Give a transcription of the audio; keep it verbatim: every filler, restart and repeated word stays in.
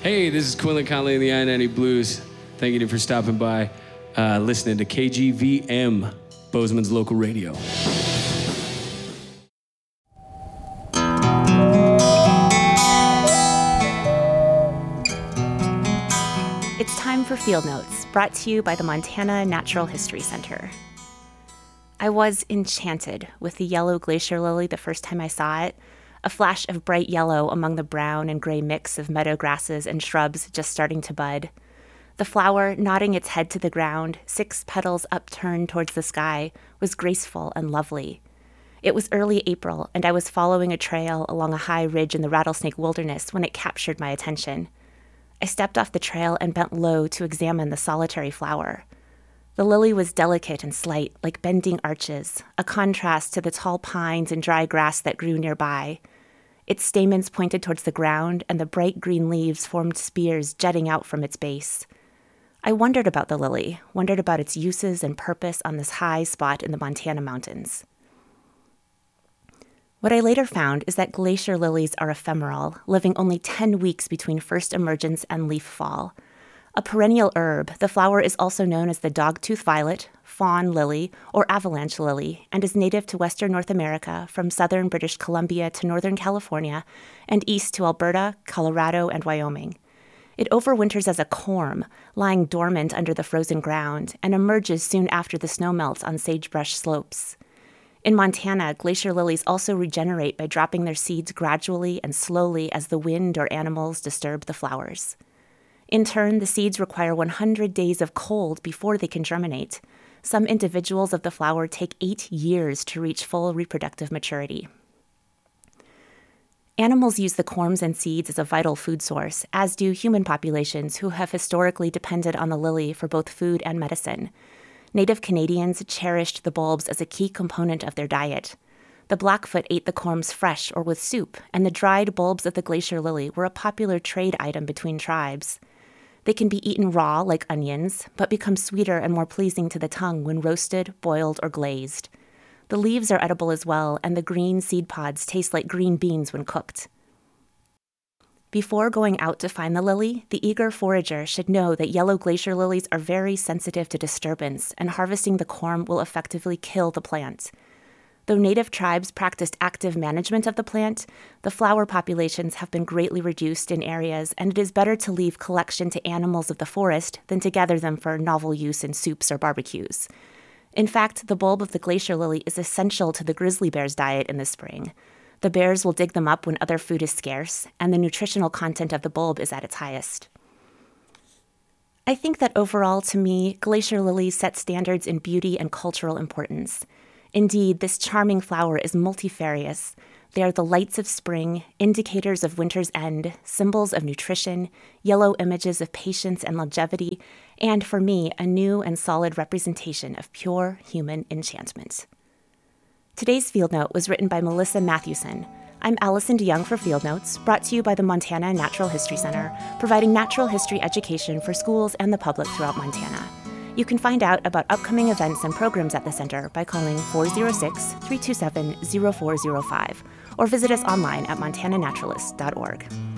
Hey, this is Quinlan Conley of the I ninety Blues. Thank you for stopping by, uh, listening to K G V M, Bozeman's local radio. It's time for Field Notes, brought to you by the Montana Natural History Center. I was enchanted with the yellow glacier lily the first time I saw it, a flash of bright yellow among the brown and gray mix of meadow grasses and shrubs just starting to bud. The flower, nodding its head to the ground, six petals upturned towards the sky, was graceful and lovely. It was early April, and I was following a trail along a high ridge in the Rattlesnake Wilderness when it captured my attention. I stepped off the trail and bent low to examine the solitary flower. The lily was delicate and slight, like bending arches, a contrast to the tall pines and dry grass that grew nearby. Its stamens pointed towards the ground, and the bright green leaves formed spears jutting out from its base. I wondered about the lily, wondered about its uses and purpose on this high spot in the Montana mountains. What I later found is that glacier lilies are ephemeral, living only ten weeks between first emergence and leaf fall. A perennial herb, the flower is also known as the dogtooth violet, fawn lily, or avalanche lily, and is native to western North America from southern British Columbia to northern California and east to Alberta, Colorado, and Wyoming. It overwinters as a corm, lying dormant under the frozen ground, and emerges soon after the snow melts on sagebrush slopes. In Montana, glacier lilies also regenerate by dropping their seeds gradually and slowly as the wind or animals disturb the flowers. In turn, the seeds require one hundred days of cold before they can germinate. Some individuals of the flower take eight years to reach full reproductive maturity. Animals use the corms and seeds as a vital food source, as do human populations who have historically depended on the lily for both food and medicine. Native Canadians cherished the bulbs as a key component of their diet. The Blackfoot ate the corms fresh or with soup, and the dried bulbs of the glacier lily were a popular trade item between tribes. They can be eaten raw like onions, but become sweeter and more pleasing to the tongue when roasted, boiled, or glazed. The leaves are edible as well, and the green seed pods taste like green beans when cooked. Before going out to find the lily, the eager forager should know that yellow glacier lilies are very sensitive to disturbance, and harvesting the corm will effectively kill the plant. Though native tribes practiced active management of the plant, the flower populations have been greatly reduced in areas, and it is better to leave collection to animals of the forest than to gather them for novel use in soups or barbecues. In fact, the bulb of the glacier lily is essential to the grizzly bear's diet in the spring. The bears will dig them up when other food is scarce, and the nutritional content of the bulb is at its highest. I think that overall, to me, glacier lilies set standards in beauty and cultural importance. Indeed, this charming flower is multifarious. They are the lights of spring, indicators of winter's end, symbols of nutrition, yellow images of patience and longevity, and for me, a new and solid representation of pure human enchantment. Today's Field Note was written by Melissa Mathewson. I'm Allison DeYoung for Field Notes, brought to you by the Montana Natural History Center, providing natural history education for schools and the public throughout Montana. You can find out about upcoming events and programs at the center by calling four oh six, three two seven, oh four oh five or visit us online at montana naturalist dot org.